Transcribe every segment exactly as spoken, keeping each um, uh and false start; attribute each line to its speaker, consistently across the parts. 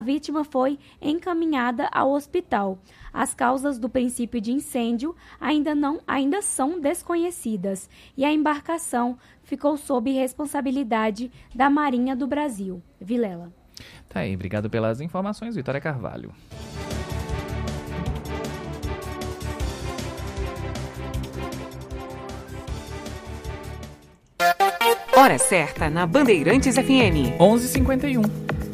Speaker 1: A vítima foi encaminhada ao hospital. As causas do princípio de incêndio ainda, não, ainda são desconhecidas e a embarcação ficou sob responsabilidade da Marinha do Brasil. Vilela.
Speaker 2: Tá aí, obrigado pelas informações, Vitória Carvalho.
Speaker 3: Hora certa na Bandeirantes F M.
Speaker 2: onze e cinquenta e um.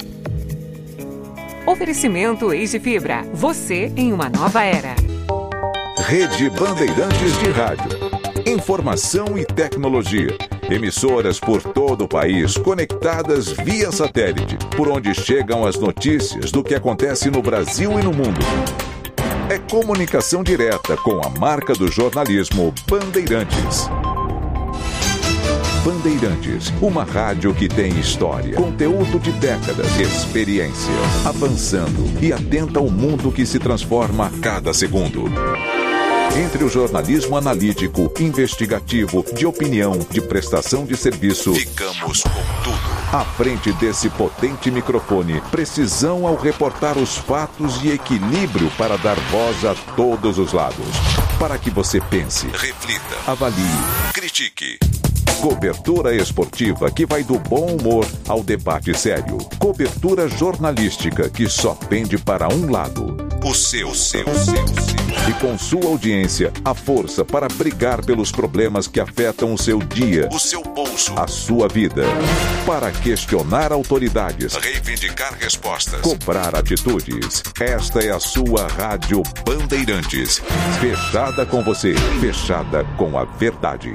Speaker 3: Oferecimento Easy Fibra. Você em uma nova era.
Speaker 4: Rede Bandeirantes de Rádio. Informação e tecnologia. Emissoras por todo o país conectadas via satélite, por onde chegam as notícias do que acontece no Brasil e no mundo. É comunicação direta com a marca do jornalismo Bandeirantes. Bandeirantes, uma rádio que tem história, conteúdo de décadas, experiência, avançando e atenta ao mundo que se transforma a cada segundo. Entre o jornalismo analítico, investigativo, de opinião, de prestação de serviço, ficamos com tudo. À frente desse potente microfone, precisão ao reportar os fatos e equilíbrio para dar voz a todos os lados. Para que você pense, reflita, avalie, critique. Cobertura esportiva que vai do bom humor ao debate sério. Cobertura jornalística que só pende para um lado. O seu, seu, seu, seu. E com sua audiência, a força para brigar pelos problemas que afetam o seu dia, o seu bolso, a sua vida. Para questionar autoridades, reivindicar respostas, cobrar atitudes. Esta é a sua Rádio Bandeirantes. Fechada com você, fechada com a verdade.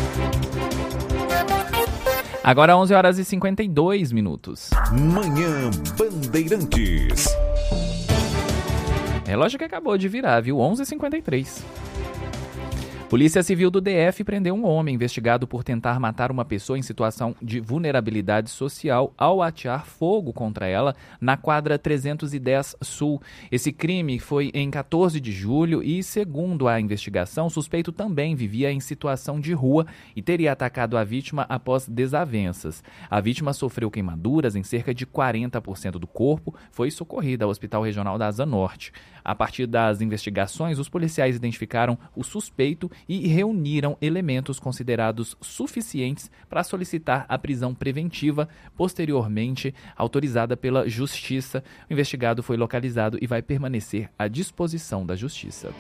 Speaker 2: Agora onze horas e cinquenta e dois minutos.
Speaker 4: Manhã Bandeirantes.
Speaker 2: Relógio que acabou de virar, viu? onze e cinquenta e três. Polícia Civil do D F prendeu um homem investigado por tentar matar uma pessoa em situação de vulnerabilidade social ao atear fogo contra ela na quadra trezentos e dez Sul. Esse crime foi em quatorze de julho e, segundo a investigação, o suspeito também vivia em situação de rua e teria atacado a vítima após desavenças. A vítima sofreu queimaduras em cerca de quarenta por cento do corpo, foi socorrida ao Hospital Regional da Asa Norte. A partir das investigações, os policiais identificaram o suspeito e reuniram elementos considerados suficientes para solicitar a prisão preventiva, posteriormente autorizada pela Justiça. O investigado foi localizado e vai permanecer à disposição da Justiça.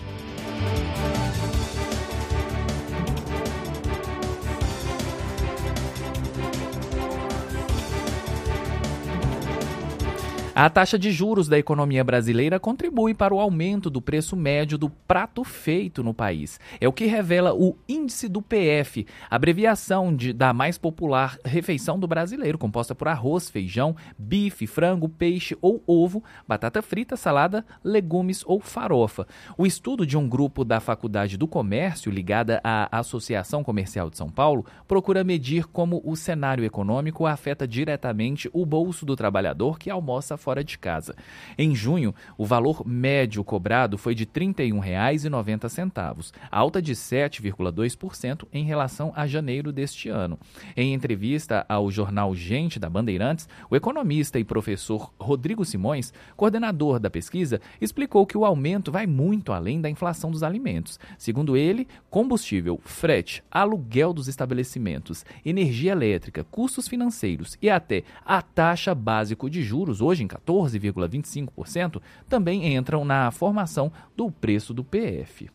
Speaker 2: A taxa de juros da economia brasileira contribui para o aumento do preço médio do prato feito no país. É o que revela o Índice do P F, abreviação de, da mais popular refeição do brasileiro, composta por arroz, feijão, bife, frango, peixe ou ovo, batata frita, salada, legumes ou farofa. O estudo de um grupo da Faculdade do Comércio, ligada à Associação Comercial de São Paulo, procura medir como o cenário econômico afeta diretamente o bolso do trabalhador que almoça fora fora de casa. Em junho, o valor médio cobrado foi de trinta e um reais e noventa centavos, alta de sete vírgula dois por cento em relação a janeiro deste ano. Em entrevista ao jornal Gente da Bandeirantes, o economista e professor Rodrigo Simões, coordenador da pesquisa, explicou que o aumento vai muito além da inflação dos alimentos. Segundo ele, combustível, frete, aluguel dos estabelecimentos, energia elétrica, custos financeiros e até a taxa básica de juros, hoje em quatorze vírgula vinte e cinco por cento, também entram na formação do preço do P F.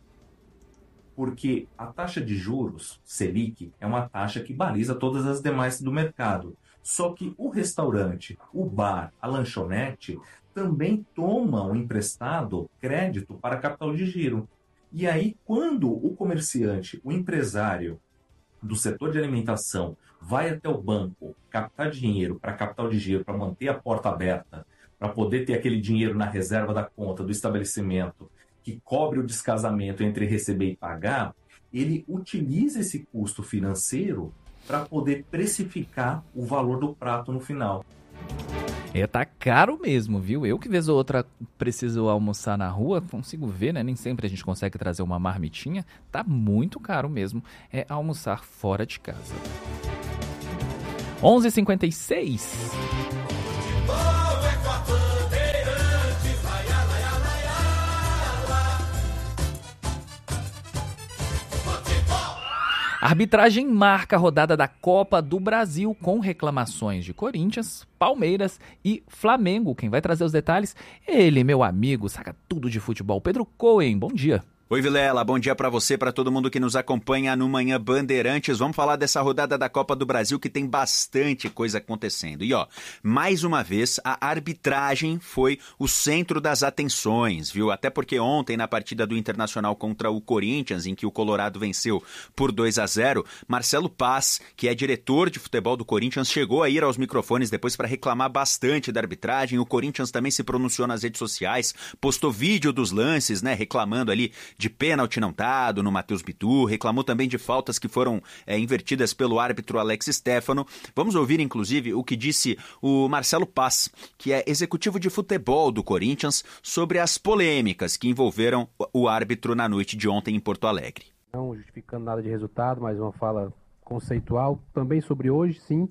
Speaker 5: Porque a taxa de juros, Selic, é uma taxa que baliza todas as demais do mercado. Só que o restaurante, o bar, a lanchonete, também tomam emprestado crédito para capital de giro. E aí, quando o comerciante, o empresário do setor de alimentação vai até o banco captar dinheiro para capital de giro, para manter a porta aberta, para poder ter aquele dinheiro na reserva da conta do estabelecimento que cobre o descasamento entre receber e pagar, ele utiliza esse custo financeiro para poder precificar o valor do prato no final.
Speaker 2: É, tá caro mesmo, viu? Eu que vez ou outra preciso almoçar na rua, consigo ver, né? Nem sempre a gente consegue trazer uma marmitinha. Tá muito caro mesmo é almoçar fora de casa. onze e cinquenta e seis. A arbitragem marca a rodada da Copa do Brasil com reclamações de Corinthians, Palmeiras e Flamengo. Quem vai trazer os detalhes? Ele, meu amigo, saca tudo de futebol. Pedro Cohen, bom dia.
Speaker 6: Oi, Vilela, bom dia pra você, pra todo mundo que nos acompanha no Manhã Bandeirantes. Vamos falar dessa rodada da Copa do Brasil que tem bastante coisa acontecendo. E ó, mais uma vez, a arbitragem foi o centro das atenções, viu? Até porque ontem, na partida do Internacional contra o Corinthians, em que o Colorado venceu por dois a zero, Marcelo Paz, que é diretor de futebol do Corinthians, chegou a ir aos microfones depois para reclamar bastante da arbitragem. O Corinthians também se pronunciou nas redes sociais, postou vídeo dos lances, né, reclamando ali de pênalti não dado no Matheus Bidu, reclamou também de faltas que foram é, invertidas pelo árbitro Alex Stefano. Vamos ouvir, inclusive, o que disse o Marcelo Paz, que é executivo de futebol do Corinthians, sobre as polêmicas que envolveram o árbitro na noite de ontem em Porto Alegre.
Speaker 7: Não justificando nada de resultado, mas uma fala conceitual. Também sobre hoje, sim,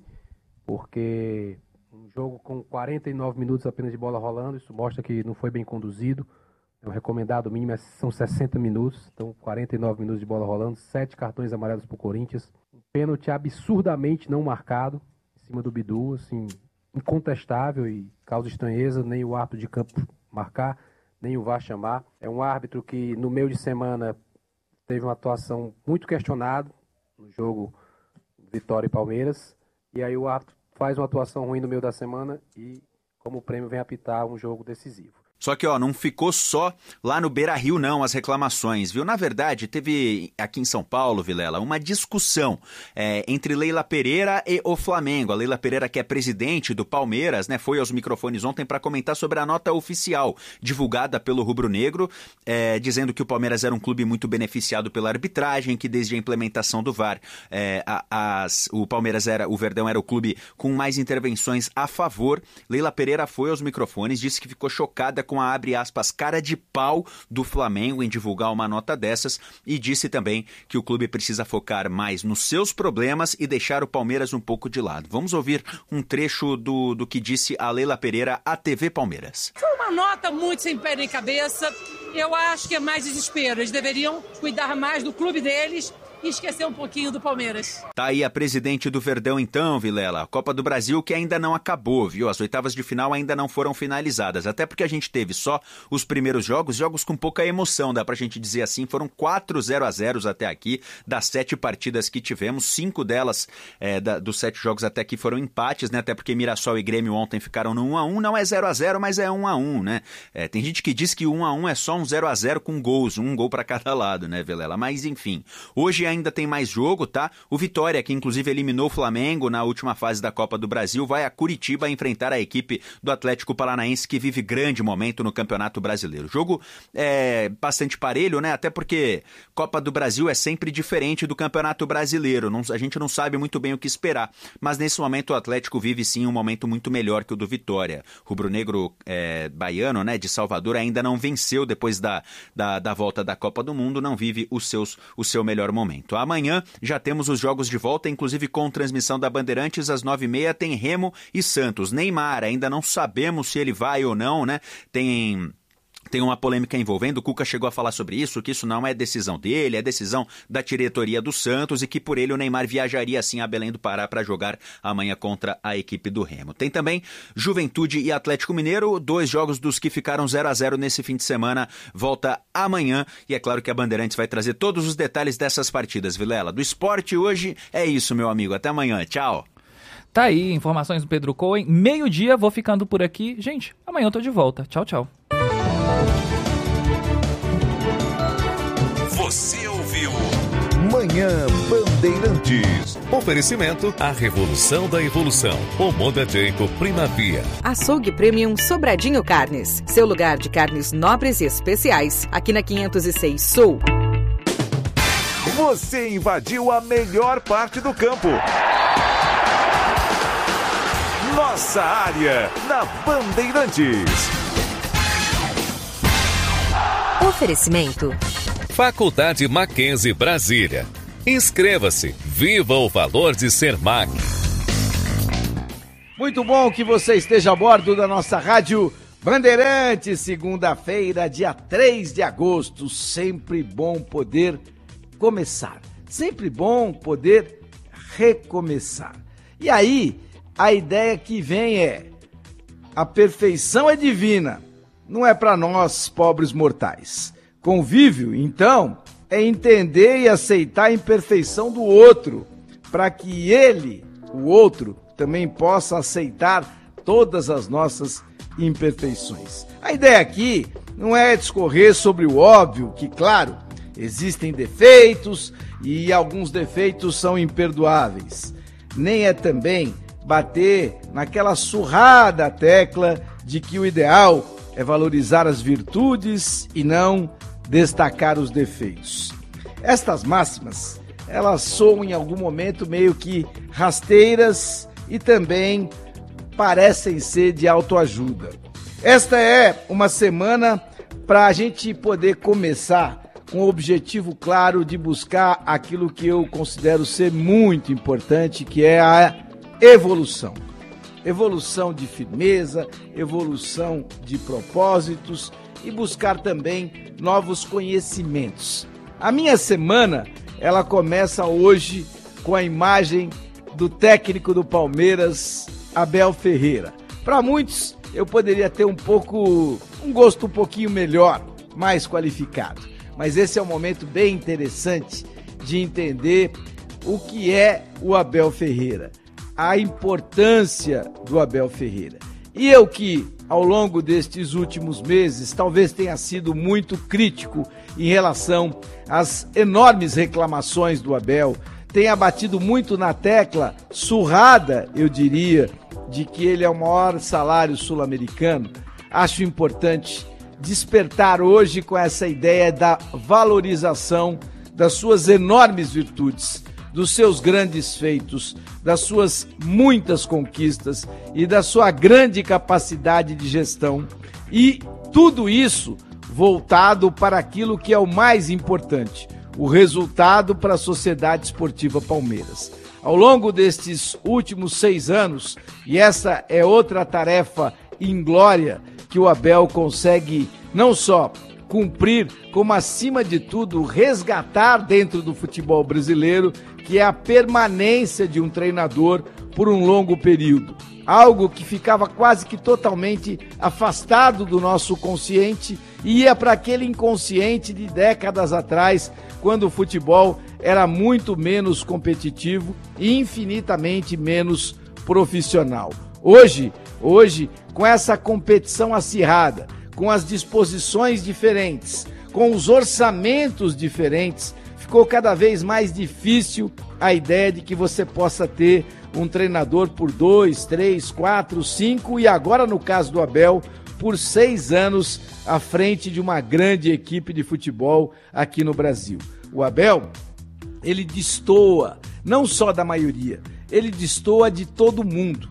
Speaker 7: porque um jogo com quarenta e nove minutos apenas de bola rolando, isso mostra que não foi bem conduzido. O recomendado mínimo são sessenta minutos, então quarenta e nove minutos de bola rolando, sete cartões amarelos para o Corinthians, um pênalti absurdamente não marcado em cima do Bidu, assim, incontestável e causa estranheza, nem o árbitro de campo marcar, nem o V A R chamar. É um árbitro que no meio de semana teve uma atuação muito questionada no jogo Vitória e Palmeiras, e aí o árbitro faz uma atuação ruim no meio da semana e como prêmio vem apitar um jogo decisivo.
Speaker 6: Só que, ó, não ficou só lá no Beira-Rio, não, as reclamações, viu? Na verdade, teve aqui em São Paulo, Vilela, uma discussão é, entre Leila Pereira e o Flamengo. A Leila Pereira, que é presidente do Palmeiras, né, foi aos microfones ontem para comentar sobre a nota oficial divulgada pelo Rubro Negro, é, dizendo que o Palmeiras era um clube muito beneficiado pela arbitragem, que desde a implementação do V A R, é, a, as, o Palmeiras era, o Verdão era o clube com mais intervenções a favor. Leila Pereira foi aos microfones, disse que ficou chocada com a, abre aspas, cara de pau do Flamengo em divulgar uma nota dessas e disse também que o clube precisa focar mais nos seus problemas e deixar o Palmeiras um pouco de lado. Vamos ouvir um trecho do, do que disse a Leila Pereira à T V Palmeiras.
Speaker 8: Foi uma nota muito sem pé nem cabeça. Eu acho que é mais desespero. Eles deveriam cuidar mais do clube deles e esquecer um pouquinho do Palmeiras.
Speaker 6: Tá aí a presidente do Verdão então, Vilela. A Copa do Brasil que ainda não acabou, viu? As oitavas de final ainda não foram finalizadas. Até porque a gente teve só os primeiros jogos, jogos com pouca emoção, dá pra gente dizer assim. Foram quatro zero a zero até aqui, das sete partidas que tivemos. Cinco delas, é, da, dos sete jogos até aqui foram empates, né? Até porque Mirassol e Grêmio ontem ficaram no um a um. Não é zero a zero, mas é um a um, né? É, tem gente que diz que um a um é só um zero a zero com gols, um gol pra cada lado, né, Vilela? Mas enfim, hoje ainda tem mais jogo, tá? O Vitória, que inclusive eliminou o Flamengo na última fase da Copa do Brasil, vai a Curitiba enfrentar a equipe do Atlético Paranaense, que vive grande momento no Campeonato Brasileiro. Jogo é bastante parelho, né? Até porque Copa do Brasil é sempre diferente do Campeonato Brasileiro. Não, a gente não sabe muito bem o que esperar. Mas nesse momento o Atlético vive sim um momento muito melhor que o do Vitória. Rubro-negro é, baiano, né? De Salvador, ainda não venceu depois da, da, da volta da Copa do Mundo, não vive os seus, o seu melhor momento. Amanhã já temos os jogos de volta, inclusive com transmissão da Bandeirantes, às nove e meia tem Remo e Santos. Neymar, ainda não sabemos se ele vai ou não, né? Tem... Tem uma polêmica envolvendo, o Cuca chegou a falar sobre isso, que isso não é decisão dele, é decisão da diretoria do Santos e que por ele o Neymar viajaria assim a Belém do Pará para jogar amanhã contra a equipe do Remo. Tem também Juventude e Atlético Mineiro, dois jogos dos que ficaram zero a zero nesse fim de semana, volta amanhã e é claro que a Bandeirantes vai trazer todos os detalhes dessas partidas, Vilela. Do esporte hoje é isso, meu amigo. Até amanhã. Tchau.
Speaker 2: Tá aí, informações do Pedro Cohen. Meio-dia, vou ficando por aqui. Gente, amanhã eu tô de volta. Tchau, tchau.
Speaker 4: Você ouviu Manhã Bandeirantes.
Speaker 9: Oferecimento A Revolução da Evolução. O Monda Jacob Primavia.
Speaker 3: Açougue Premium Sobradinho Carnes. Seu lugar de carnes nobres e especiais. Aqui na quinhentos e seis Sul.
Speaker 4: Você invadiu a melhor parte do campo. Nossa área na Bandeirantes.
Speaker 3: Oferecimento
Speaker 9: Faculdade Mackenzie Brasília. Inscreva-se. Viva o valor de ser Mac.
Speaker 10: Muito bom que você esteja a bordo da nossa rádio Bandeirantes, segunda-feira, dia três de agosto. Sempre bom poder começar. Sempre bom poder recomeçar. E aí, a ideia que vem é: a perfeição é divina, não é para nós, pobres mortais. Convívio, então, é entender e aceitar a imperfeição do outro, para que ele, o outro, também possa aceitar todas as nossas imperfeições. A ideia aqui não é discorrer sobre o óbvio, que, claro, existem defeitos e alguns defeitos são imperdoáveis. Nem é também bater naquela surrada tecla de que o ideal é valorizar as virtudes e não destacar os defeitos. Estas máximas, elas soam em algum momento meio que rasteiras e também parecem ser de autoajuda. Esta é uma semana para a gente poder começar com o objetivo claro de buscar aquilo que eu considero ser muito importante, que é a evolução. Evolução de firmeza, evolução de propósitos e buscar também novos conhecimentos. A minha semana, ela começa hoje com a imagem do técnico do Palmeiras, Abel Ferreira. Para muitos, eu poderia ter um pouco, um gosto um pouquinho melhor, mais qualificado. Mas esse é um momento bem interessante de entender o que é o Abel Ferreira, a importância do Abel Ferreira. E eu que, ao longo destes últimos meses, talvez tenha sido muito crítico em relação às enormes reclamações do Abel, tenha batido muito na tecla surrada, eu diria, de que ele é o maior salário sul-americano, acho importante despertar hoje com essa ideia da valorização das suas enormes virtudes, dos seus grandes feitos, das suas muitas conquistas e da sua grande capacidade de gestão. E tudo isso voltado para aquilo que é o mais importante, o resultado para a Sociedade Esportiva Palmeiras. Ao longo destes últimos seis anos, e essa é outra tarefa inglória que o Abel consegue não só cumprir, como acima de tudo resgatar dentro do futebol brasileiro, que é a permanência de um treinador por um longo período. Algo que ficava quase que totalmente afastado do nosso consciente e ia para aquele inconsciente de décadas atrás, quando o futebol era muito menos competitivo e infinitamente menos profissional. Hoje, hoje, com essa competição acirrada, com as disposições diferentes, com os orçamentos diferentes, ficou cada vez mais difícil a ideia de que você possa ter um treinador por dois, três, quatro, cinco e agora, no caso do Abel, por seis anos à frente de uma grande equipe de futebol aqui no Brasil. O Abel, ele destoa não só da maioria, ele destoa de todo mundo.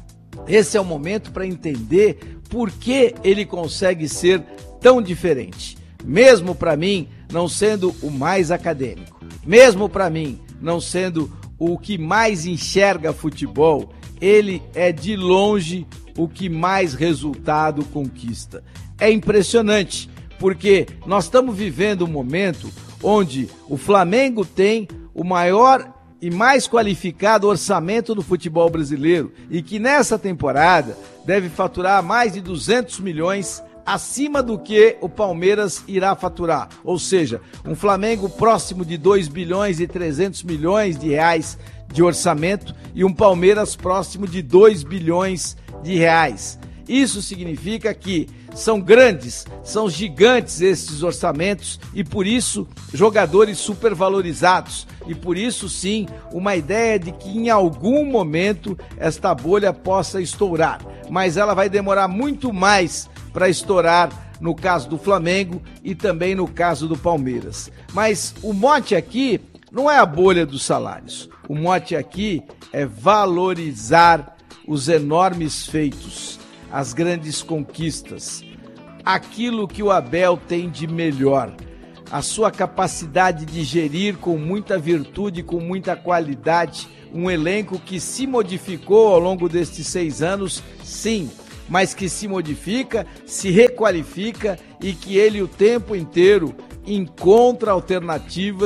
Speaker 10: Esse é o momento para entender por que ele consegue ser tão diferente. Mesmo para mim, não sendo o mais acadêmico, mesmo para mim, não sendo o que mais enxerga futebol, ele é de longe o que mais resultado conquista. É impressionante, porque nós estamos vivendo um momento onde o Flamengo tem o maior e mais qualificado orçamento do futebol brasileiro e que nessa temporada deve faturar mais de duzentos milhões acima do que o Palmeiras irá faturar. Ou seja, um Flamengo próximo de dois bilhões e trezentos milhões de reais de orçamento e um Palmeiras próximo de dois bilhões de reais. Isso significa que são grandes, são gigantes esses orçamentos e por isso jogadores supervalorizados e por isso sim uma ideia de que em algum momento esta bolha possa estourar, mas ela vai demorar muito mais para estourar no caso do Flamengo e também no caso do Palmeiras. Mas o mote aqui não é a bolha dos salários, o mote aqui é valorizar os enormes feitos, as grandes conquistas, aquilo que o Abel tem de melhor, a sua capacidade de gerir com muita virtude, com muita qualidade, um elenco que se modificou ao longo destes seis anos, sim, mas que se modifica, se requalifica e que ele o tempo inteiro encontra alternativas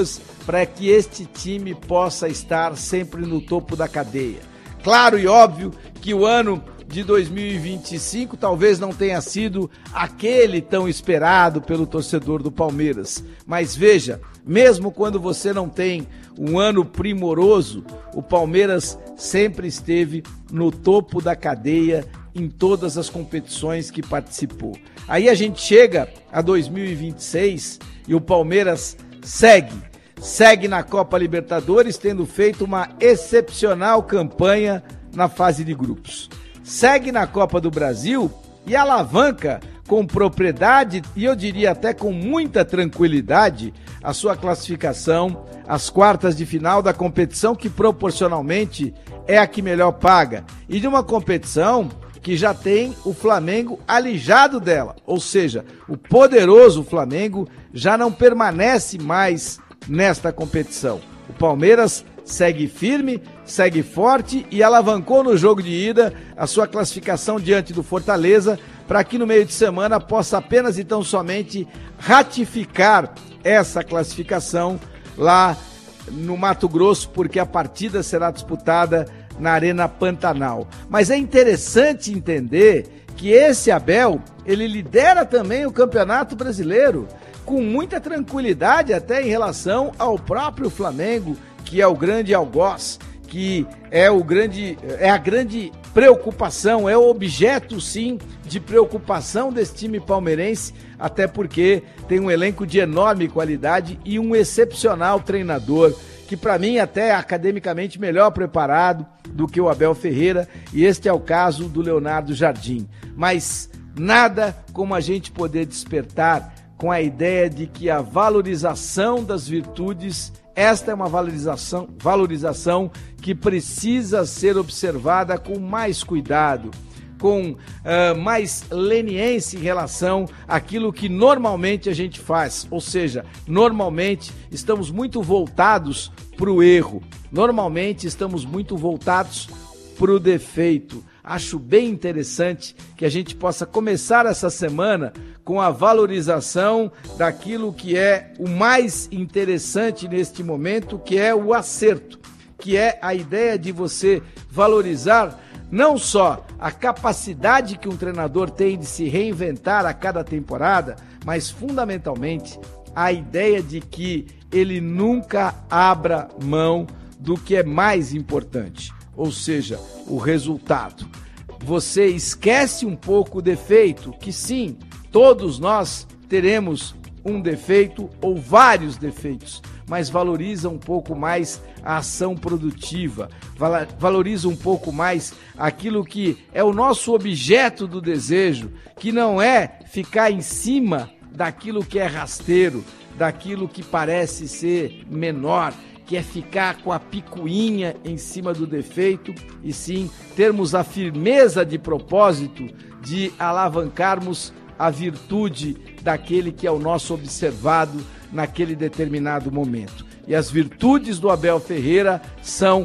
Speaker 10: para que este time possa estar sempre no topo da cadeia. Claro e óbvio que o ano de dois mil e vinte e cinco talvez não tenha sido aquele tão esperado pelo torcedor do Palmeiras. Mas veja, mesmo quando você não tem um ano primoroso, o Palmeiras sempre esteve no topo da cadeia em todas as competições que participou. Aí a gente chega a dois mil e vinte e seis e o Palmeiras segue, segue na Copa Libertadores, tendo feito uma excepcional campanha na fase de grupos. Segue na Copa do Brasil e alavanca com propriedade e eu diria até com muita tranquilidade a sua classificação às quartas de final da competição que proporcionalmente é a que melhor paga e de uma competição que já tem o Flamengo alijado dela, ou seja, o poderoso Flamengo já não permanece mais nesta competição. O Palmeiras segue firme, segue forte e alavancou no jogo de ida a sua classificação diante do Fortaleza para que no meio de semana possa apenas e tão somente ratificar essa classificação lá no Mato Grosso, porque a partida será disputada na Arena Pantanal. Mas é interessante entender que esse Abel, ele lidera também o Campeonato Brasileiro com muita tranquilidade até em relação ao próprio Flamengo, que é o grande algoz, que é o grande, é a grande preocupação, é o objeto sim de preocupação desse time palmeirense, até porque tem um elenco de enorme qualidade e um excepcional treinador, que para mim até é academicamente melhor preparado do que o Abel Ferreira, e este é o caso do Leonardo Jardim. Mas nada como a gente poder despertar com a ideia de que a valorização das virtudes, esta é uma valorização, valorização que precisa ser observada com mais cuidado, com uh, mais leniência em relação àquilo que normalmente a gente faz. Ou seja, normalmente estamos muito voltados para o erro, normalmente estamos muito voltados para o defeito. Acho bem interessante que a gente possa começar essa semana com a valorização daquilo que é o mais interessante neste momento, que é o acerto, que é a ideia de você valorizar não só a capacidade que um treinador tem de se reinventar a cada temporada, mas fundamentalmente a ideia de que ele nunca abra mão do que é mais importante, ou seja, o resultado. Você esquece um pouco o defeito, que sim, todos nós teremos um defeito ou vários defeitos, mas valoriza um pouco mais a ação produtiva, valoriza um pouco mais aquilo que é o nosso objeto do desejo, que não é ficar em cima daquilo que é rasteiro, daquilo que parece ser menor, que é ficar com a picuinha em cima do defeito, e sim termos a firmeza de propósito de alavancarmos a virtude daquele que é o nosso observado naquele determinado momento. E as virtudes do Abel Ferreira são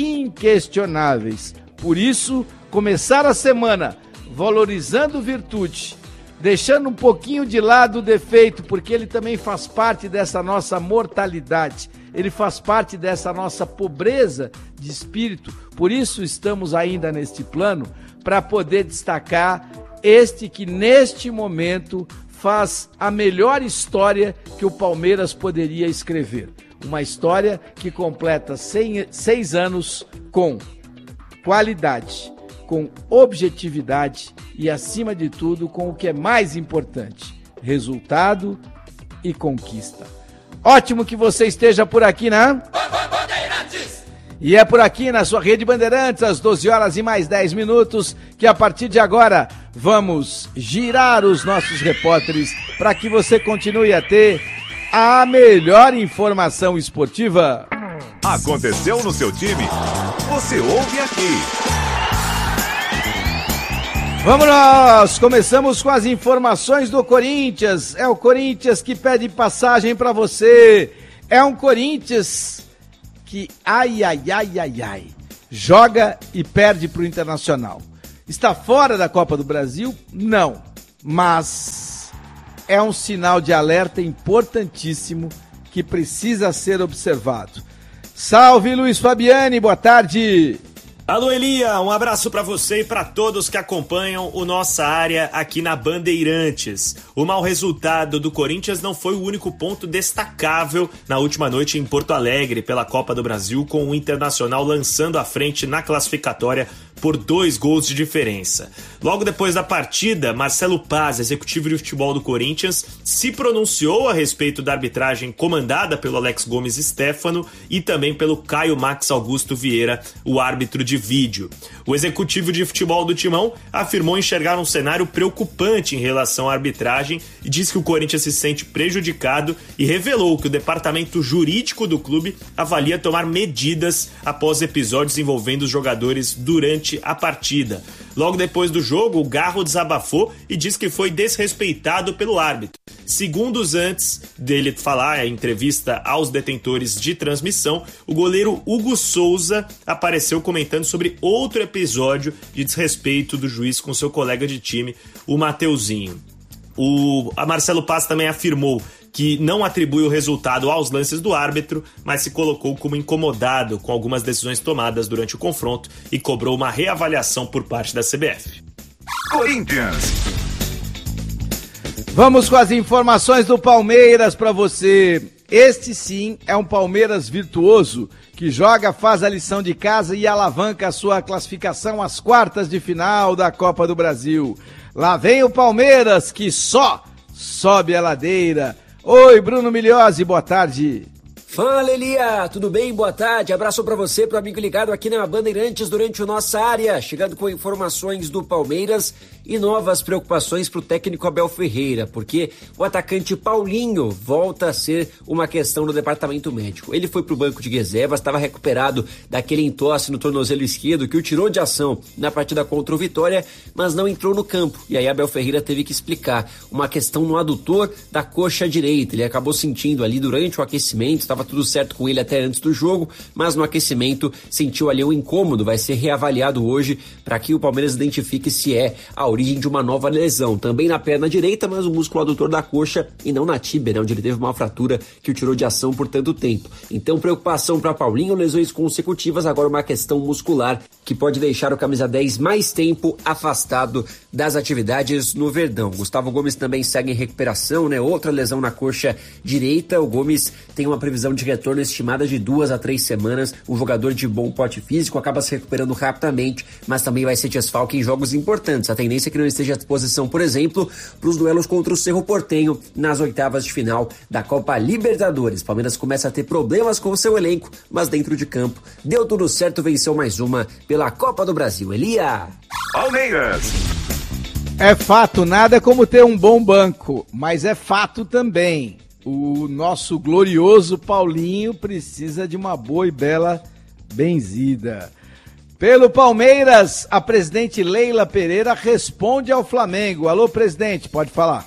Speaker 10: inquestionáveis. Por isso, começar a semana valorizando virtude, deixando um pouquinho de lado o defeito, porque ele também faz parte dessa nossa mortalidade, ele faz parte dessa nossa pobreza de espírito. Por isso estamos ainda neste plano, para poder destacar este que neste momento faz a melhor história que o Palmeiras poderia escrever. Uma história que completa cem, seis anos com qualidade, com objetividade e, acima de tudo, com o que é mais importante, resultado e conquista. Ótimo que você esteja por aqui, né? E é por aqui na sua Rede Bandeirantes, às doze horas e mais dez minutos, que a partir de agora vamos girar os nossos repórteres para que você continue a ter a melhor informação esportiva.
Speaker 4: Aconteceu no seu time? Você ouve aqui.
Speaker 10: Vamos nós! Começamos com as informações do Corinthians. É o Corinthians que pede passagem para você. É um Corinthians que, ai, ai, ai, ai, ai, joga e perde para o Internacional. Está fora da Copa do Brasil? Não. Mas é um sinal de alerta importantíssimo que precisa ser observado. Salve, Luiz Fabiani, boa tarde.
Speaker 11: Alô, Elia, um abraço para você e para todos que acompanham o Nossa Área aqui na Bandeirantes. O mau resultado do Corinthians não foi o único ponto destacável na última noite em Porto Alegre pela Copa do Brasil, com o Internacional lançando à frente na classificatória por dois gols de diferença. Logo depois da partida, Marcelo Paz, executivo de futebol do Corinthians, se pronunciou a respeito da arbitragem comandada pelo Alex Gomes Stéfano e também pelo Caio Max Augusto Vieira, o árbitro de vídeo. O executivo de futebol do Timão afirmou enxergar um cenário preocupante em relação à arbitragem e disse que o Corinthians se sente prejudicado e revelou que o departamento jurídico do clube avalia tomar medidas após episódios envolvendo os jogadores durante a partida. Logo depois do jogo, o Garro desabafou e disse que foi desrespeitado pelo árbitro. Segundos antes dele falar em entrevista aos detentores de transmissão, o goleiro Hugo Souza apareceu comentando sobre outro episódio de desrespeito do juiz com seu colega de time, o Mateuzinho. O a Marcelo Paz também afirmou que não atribui o resultado aos lances do árbitro, mas se colocou como incomodado com algumas decisões tomadas durante o confronto e cobrou uma reavaliação por parte da C B F.
Speaker 4: Corinthians.
Speaker 10: Vamos com as informações do Palmeiras para você. Este sim é um Palmeiras virtuoso, que joga, faz a lição de casa e alavanca a sua classificação às quartas de final da Copa do Brasil. Lá vem o Palmeiras, que só sobe a ladeira. Oi, Bruno Milhozzi, boa tarde.
Speaker 12: Fala, Elia, tudo bem? Boa tarde, abraço pra você, pro amigo ligado aqui na Bandeirantes durante o Nossa Área, chegando com informações do Palmeiras e novas preocupações pro técnico Abel Ferreira, porque o atacante Paulinho volta a ser uma questão no departamento médico. Ele foi pro banco de reservas, estava recuperado daquele entorse no tornozelo esquerdo que o tirou de ação na partida contra o Vitória, mas não entrou no campo, e aí Abel Ferreira teve que explicar uma questão no adutor da coxa direita. Ele acabou sentindo ali durante o aquecimento, estava tudo certo com ele até antes do jogo, mas no aquecimento sentiu ali um incômodo, vai ser reavaliado hoje para que o Palmeiras identifique se é a origem de uma nova lesão, também na perna direita, mas o músculo adutor da coxa e não na tíbia, né, onde ele teve uma fratura que o tirou de ação por tanto tempo. Então preocupação para Paulinho, lesões consecutivas, agora uma questão muscular que pode deixar o camisa dez mais tempo afastado das atividades no Verdão. Gustavo Gomes também segue em recuperação, né, outra lesão na coxa direita. O Gomes tem uma previsão de retorno estimada de duas a três semanas. Um jogador de bom porte físico, acaba se recuperando rapidamente, mas também vai ser desfalque em jogos importantes. A tendência é que não esteja à disposição, por exemplo, para os duelos contra o Cerro Porteño nas oitavas de final da Copa Libertadores. Palmeiras começa a ter problemas com o seu elenco, mas dentro de campo deu tudo certo, venceu mais uma pela Copa do Brasil. Elia!
Speaker 4: Palmeiras!
Speaker 10: É fato, nada como ter um bom banco, mas é fato também. O nosso glorioso Paulinho precisa de uma boa e bela benzida. Pelo Palmeiras, a presidente Leila Pereira responde ao Flamengo. Alô, presidente, pode falar.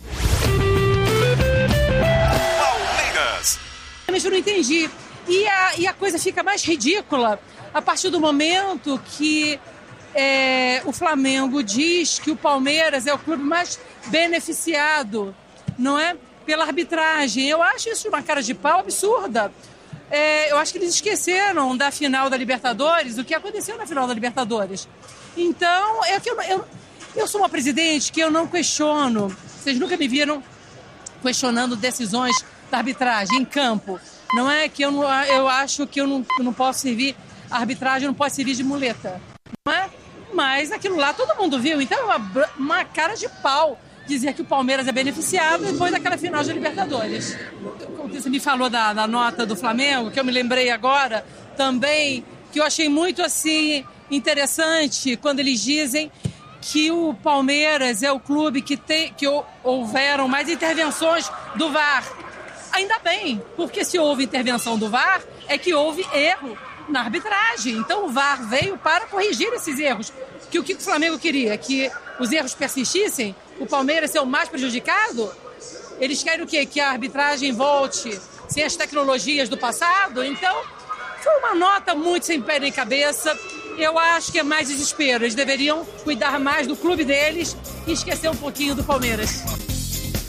Speaker 8: Palmeiras. Mas eu não entendi. E a, e a coisa fica mais ridícula a partir do momento que é, o Flamengo diz que o Palmeiras é o clube mais beneficiado, não é? Pela arbitragem. Eu acho isso uma cara de pau absurda. É, eu acho que eles esqueceram da final da Libertadores, o que aconteceu na final da Libertadores. Então, é que eu, eu, eu sou uma presidente que eu não questiono. Vocês nunca me viram questionando decisões da arbitragem em campo. Não é que eu, não, eu acho que eu não, eu não posso servir, a arbitragem não pode servir de muleta. Não é? Mas aquilo lá todo mundo viu. Então, é uma, uma cara de pau dizer que o Palmeiras é beneficiado depois daquela final de Libertadores. Você me falou da, da nota do Flamengo, que eu me lembrei agora também, que eu achei muito assim interessante quando eles dizem que o Palmeiras é o clube que, tem, que houveram mais intervenções do V A R. Ainda bem, porque se houve intervenção do V A R, é que houve erro na arbitragem. Então o V A R veio para corrigir esses erros. Que o que o Flamengo queria? Que os erros persistissem? O Palmeiras ser o mais prejudicado? Eles querem o quê? Que a arbitragem volte sem as tecnologias do passado? Então, foi uma nota muito sem pé nem cabeça. Eu acho que é mais desespero. Eles deveriam cuidar mais do clube deles e esquecer um pouquinho do Palmeiras.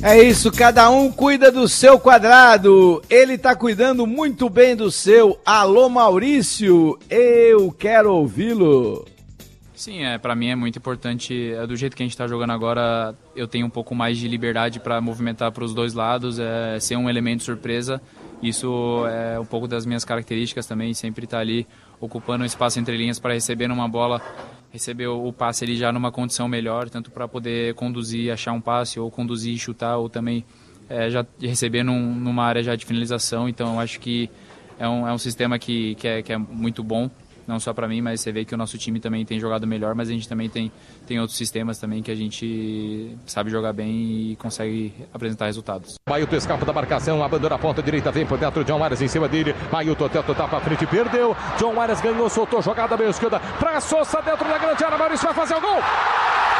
Speaker 10: É isso, cada um cuida do seu quadrado. Ele tá cuidando muito bem do seu. Alô, Maurício, eu quero ouvi-lo.
Speaker 13: Sim, é, para mim é muito importante, é, do jeito que a gente está jogando agora, eu tenho um pouco mais de liberdade para movimentar para os dois lados, é, ser um elemento surpresa. Isso é um pouco das minhas características também, sempre estar tá ali ocupando um espaço entre linhas para receber numa bola, receber o passe ali já numa condição melhor, tanto para poder conduzir, achar um passe, ou conduzir e chutar, ou também é, já receber num, numa área já de finalização. Então eu acho que é um, é um sistema que, que, é, que é muito bom, não só para mim, mas você vê que o nosso time também tem jogado melhor, mas a gente também tem, tem outros sistemas também que a gente sabe jogar bem e consegue apresentar resultados.
Speaker 14: Mailton escapa da marcação, abandona a ponta direita, vem por dentro, John Arias em cima dele, Mailton tenta tá pra frente, perdeu, John Arias ganhou, soltou, jogada meio esquerda, pra Sousa dentro da grande área, Maurício vai fazer o gol!